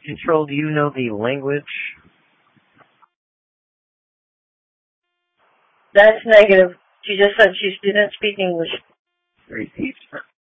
Control, do you know the language? That's negative. She just said she didn't speak English. Repeat.